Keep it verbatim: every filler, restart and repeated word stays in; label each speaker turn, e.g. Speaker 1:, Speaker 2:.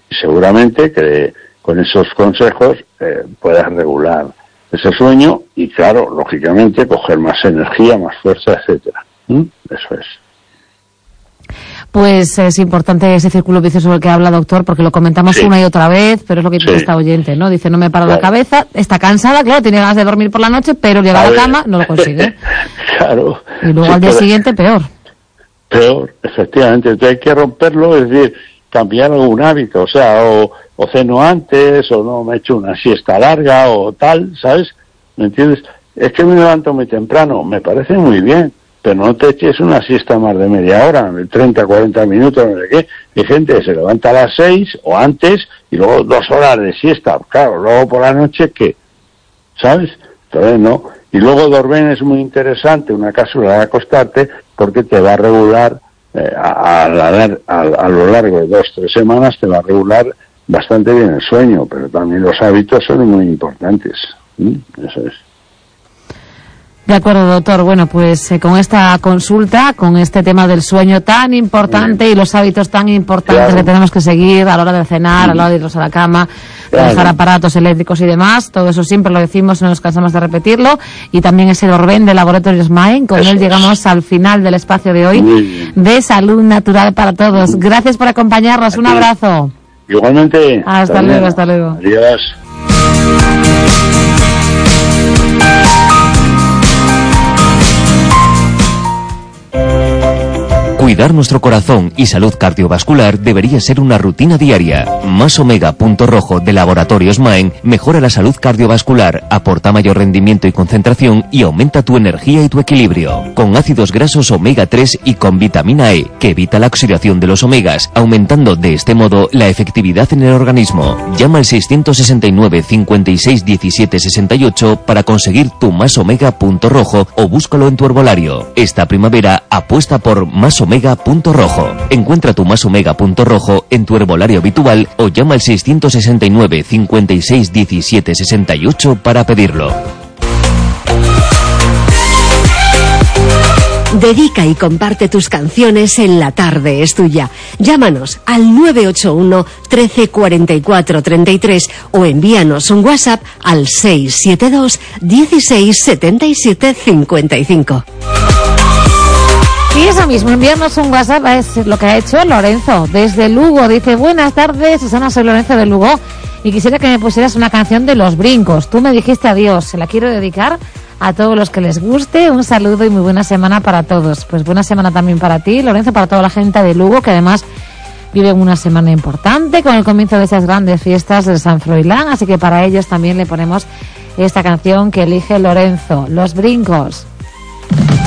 Speaker 1: Y seguramente que con esos consejos eh, puedas regular ese sueño y, claro, lógicamente, coger más energía, más fuerza, etcétera. ¿Mm? Eso es.
Speaker 2: Pues es importante ese círculo vicioso del que habla, doctor, porque lo comentamos sí. una y otra vez, pero es lo que dice sí. esta oyente, ¿no? Dice, no me paro claro. la cabeza, está cansada, claro, tiene ganas de dormir por la noche, pero llega a, a la cama, no lo consigue.
Speaker 1: Claro.
Speaker 2: Y luego sí, al día pero... siguiente, peor.
Speaker 1: Peor, efectivamente. Entonces hay que romperlo, es decir, cambiar algún hábito, o sea, o, o ceno antes, o no me echo una siesta larga, o tal, ¿sabes? ¿Me entiendes? Es que me levanto muy temprano, me parece muy bien, pero no te eches una siesta más de media hora, de treinta, cuarenta minutos, no sé qué. Hay gente que se levanta a las seis o antes y luego dos horas de siesta. Claro, luego por la noche, ¿qué? ¿Sabes? Entonces, no. Y luego dormir es muy interesante, una cápsula de acostarte, porque te va a regular, eh, a, a, a, a lo largo de dos, tres semanas, te va a regular bastante bien el sueño, pero también los hábitos son muy importantes. ¿Mm? Eso es.
Speaker 2: De acuerdo, doctor. Bueno, pues eh, con esta consulta, con este tema del sueño tan importante Bien. y los hábitos tan importantes claro. que tenemos que seguir a la hora de cenar, sí. a la hora de irnos a la cama, claro. dejar aparatos eléctricos y demás, todo eso siempre lo decimos, no nos cansamos de repetirlo, y también ese Dorben de Laboratorios Maen. Con eso él llegamos es. al final del espacio de hoy de Salud Natural para Todos. Gracias por acompañarnos, Aquí. un abrazo.
Speaker 1: Igualmente.
Speaker 2: Hasta, hasta luego, hasta luego.
Speaker 1: Adiós.
Speaker 3: Cuidar nuestro corazón y salud cardiovascular debería ser una rutina diaria. Más Omega Punto Rojo de Laboratorios Maen mejora la salud cardiovascular, aporta mayor rendimiento y concentración y aumenta tu energía y tu equilibrio. Con ácidos grasos omega tres y con vitamina E, que evita la oxidación de los omegas, aumentando de este modo la efectividad en el organismo. Llama al seiscientos sesenta y nueve, cincuenta y seis, diecisiete, sesenta y ocho para conseguir tu Más Omega Punto Rojo o búscalo en tu herbolario. Esta primavera apuesta por Más Omega Punto Rojo. Encuentra tu Más Omega Punto Rojo en tu herbolario habitual o llama al seiscientos sesenta y nueve, cincuenta y seis, diecisiete, sesenta y ocho para pedirlo.
Speaker 4: Dedica y comparte tus canciones en La Tarde es Tuya. Llámanos al nueve ocho uno, trece, cuarenta y cuatro, treinta y tres o envíanos un WhatsApp al seis siete dos, dieciséis, setenta y siete, cincuenta y cinco.
Speaker 2: Y eso mismo, enviarnos un WhatsApp es lo que ha hecho Lorenzo desde Lugo. Dice, buenas tardes, Susana, soy Lorenzo de Lugo y quisiera que me pusieras una canción de Los Brincos. Tú me dijiste adiós, se la quiero dedicar a todos los que les guste. Un saludo y muy buena semana para todos. Pues buena semana también para ti, Lorenzo, para toda la gente de Lugo, que además viven una semana importante con el comienzo de esas grandes fiestas de San Froilán. Así que para ellos también le ponemos esta canción que elige Lorenzo, Los Brincos.